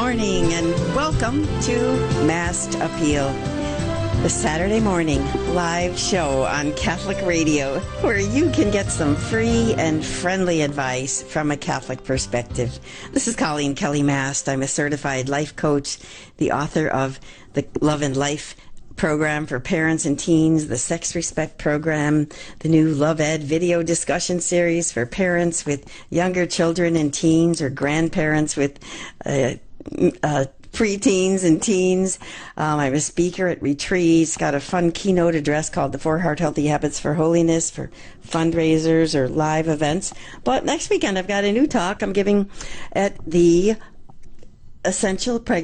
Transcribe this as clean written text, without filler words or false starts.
morning and welcome to Massed Appeal, the Saturday morning live show on Catholic Radio where you can get some free and friendly advice from a Catholic perspective. This is Colleen Kelly Mast. I'm a certified life coach, the author of the Love and Life program for parents and teens, the Sex Respect program, the new Love Ed video discussion series for parents with younger children and teens or grandparents with preteens and teens. I'm a speaker at retreats, got a fun keynote address called the 4 Heart Healthy Habits for Holiness for fundraisers or live events. But next weekend I've got a new talk I'm giving at the Essential Pregnancy